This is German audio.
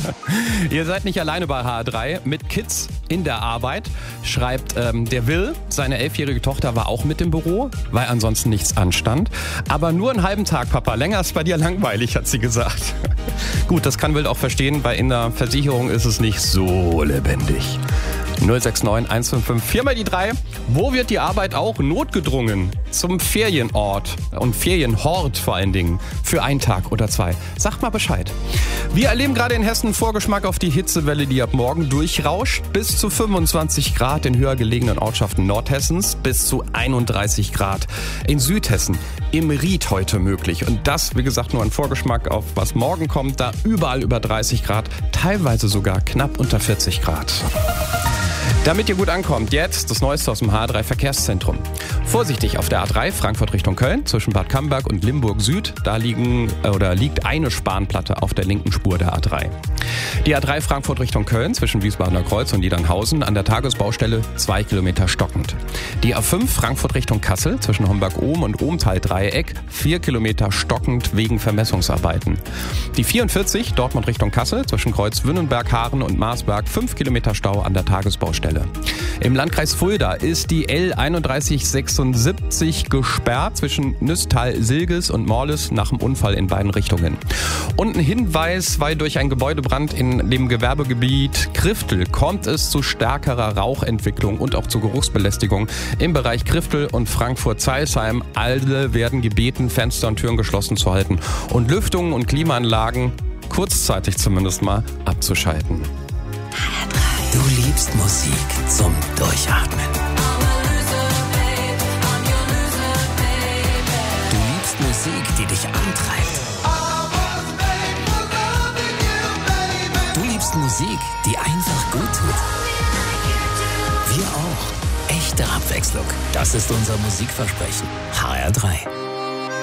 Ihr seid nicht alleine bei HR3 mit Kids in der Arbeit, schreibt der Will. Seine 11-jährige Tochter war auch mit im Büro, weil ansonsten nichts anstand. Aber nur einen halben Tag, Papa. Länger ist bei dir langweilig, hat sie gesagt. Gut, das kann Will auch verstehen, weil in der Versicherung ist es nicht so lebendig. 069 155 4 mal die 3. Wo wird die Arbeit auch notgedrungen? Zum Ferienort und Ferienhort vor allen Dingen. Für einen Tag oder zwei. Sagt mal Bescheid. Wir erleben gerade in Hessen Vorgeschmack auf die Hitzewelle, die ab morgen durchrauscht. Bis zu 25 Grad in höher gelegenen Ortschaften Nordhessens. Bis zu 31 Grad in Südhessen. Im Ried heute möglich. Und das, wie gesagt, nur ein Vorgeschmack auf was morgen kommt. Da überall über 30 Grad. Teilweise sogar knapp unter 40 Grad. Damit ihr gut ankommt, jetzt das Neueste aus dem HR3 Verkehrszentrum. Vorsichtig auf der A3 Frankfurt Richtung Köln zwischen Bad Camberg und Limburg Süd. Da liegt eine Spanplatte auf der linken Spur der A3. Die A3 Frankfurt Richtung Köln zwischen Wiesbadener Kreuz und Niedernhausen an der Tagesbaustelle 2 Kilometer stockend. Die A5 Frankfurt Richtung Kassel zwischen Homberg-Ohm und Ohmtal-Dreieck 4 Kilometer stockend wegen Vermessungsarbeiten. Die 44 Dortmund Richtung Kassel zwischen Kreuz Wünnenberg-Haaren und Marsberg 5 Kilometer Stau an der Tagesbaustelle. Im Landkreis Fulda ist die L3176 gesperrt zwischen Nüstal-Silges und Morles nach dem Unfall in beiden Richtungen. Und ein Hinweis, weil durch einen Gebäudebrand in dem Gewerbegebiet Kriftel kommt es zu stärkerer Rauchentwicklung und auch zu Geruchsbelästigung im Bereich Kriftel und Frankfurt-Zeilsheim. Alle werden gebeten, Fenster und Türen geschlossen zu halten und Lüftungen und Klimaanlagen kurzzeitig zumindest mal abzuschalten. Du liebst Musik zum Durchatmen. Du liebst Musik, die dich antreibt. Du liebst Musik, die einfach gut tut. Wir auch. Echte Abwechslung. Das ist unser Musikversprechen. HR3.